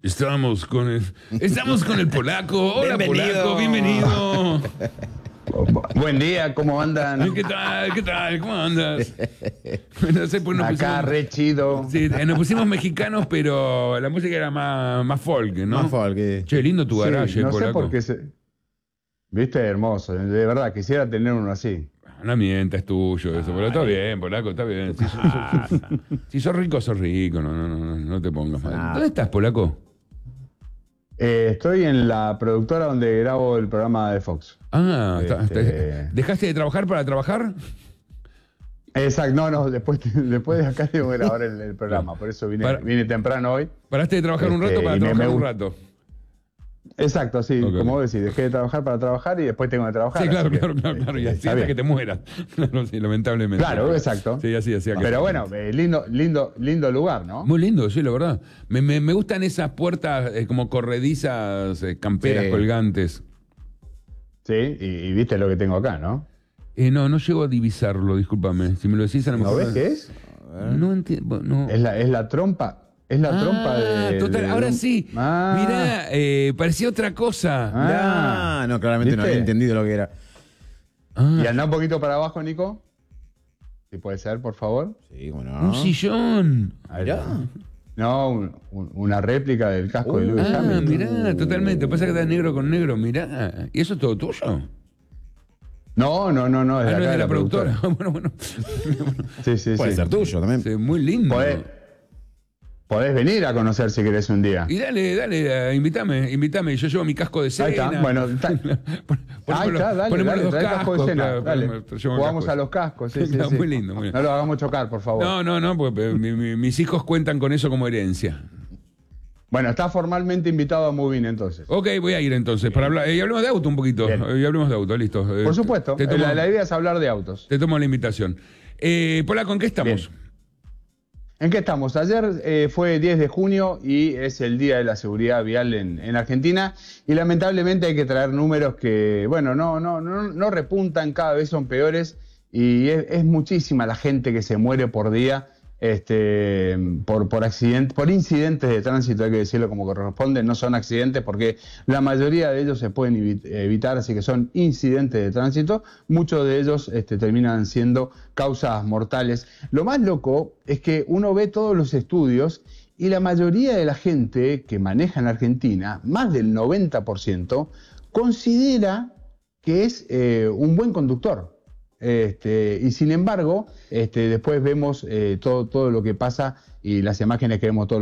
Estamos con el polaco. Hola, Bienvenido. polaco, bienvenido. Buen día, ¿cómo andan? ¿Qué tal? ¿Qué tal? ¿Cómo andas? No sé, pues Acá re chido. sí, nos pusimos mexicanos, pero la música era más folk, ¿no? Más folk. Che, lindo tu Sí, garaje, no sé polaco. por qué Viste, hermoso. De verdad, quisiera tener uno así. No mientas, es tuyo eso, pero está bien, polaco, está bien. Si sos rico, no te pongas mal. ¿Dónde estás, polaco? Estoy en la productora donde grabo el programa de Fox. ¿Dejaste de trabajar para trabajar? Exacto, no, después de acá tengo que grabar el programa, por eso vine temprano hoy. ¿Paraste de trabajar un rato para y trabajar un rato? Exacto, sí, Ok. como decís, dejé de trabajar para trabajar y después tengo que trabajar. Sí, claro, así que, claro. Y así está hasta bien. que te mueras. Claro, sí, lamentablemente. Claro, exacto. Sí, así. Pero bueno, lindo lugar, ¿no? Muy lindo, sí, la verdad. Me gustan esas puertas como corredizas, camperas Sí. colgantes. Sí, y viste lo que tengo acá, ¿no? No llego a divisarlo, discúlpame. Si me lo decís a lo ¿No mejor. ves qué es? No entiendo. No. Es la trompa. Es la trompa de. Total, ahora sí. Ah. Mirá, parecía otra cosa. Ah, no, claramente no ¿Viste? había entendido lo que era. Y anda un poquito para abajo, Nico. Si puede ser, por favor. Sí, bueno. Un sillón. Ahí Mirá. está. No, una réplica del casco de Lewis Ah, Hamilton. mirá, totalmente. Pasa que está negro con negro, mirá. ¿Y eso es todo tuyo? No, es de No acá es de de la productora. Bueno. Sí. Sí, Puede ser tuyo también. muy lindo. Podés venir a conocer si querés un día. Y dale, invítame. Yo llevo mi casco de cena. Ahí está, bueno. Ahí está, dale, ponemos los dos trae casco de cascos. cena. Claro, Dale. llevo el Jugamos casco. a los cascos, sí. Claro, muy lindo. No lo hagamos chocar, por favor. No, porque mis hijos cuentan con eso como herencia. Bueno, está formalmente invitado a Movin entonces. Ok, voy a ir entonces para hablar. Y hablemos de auto un poquito. Bien. Y hablemos de auto, listo. Por supuesto, Te tomo, la idea es hablar de autos. te tomo la invitación. Polaco, ¿en qué estamos? Bien. ¿En qué estamos? Ayer fue 10 de junio y es el Día de la Seguridad Vial en Argentina y lamentablemente hay que traer números que, bueno, no repuntan, cada vez son peores y es muchísima la gente que se muere por día por accidentes, por incidentes de tránsito, hay que decirlo como corresponde, no son accidentes porque la mayoría de ellos se pueden evitar, así que son incidentes de tránsito, muchos de ellos terminan siendo causas mortales. Lo más loco es que uno ve todos los estudios y la mayoría de la gente que maneja en Argentina, más del 90%, considera que es un buen conductor. Y sin embargo, después vemos todo lo que pasa y las imágenes que vemos todos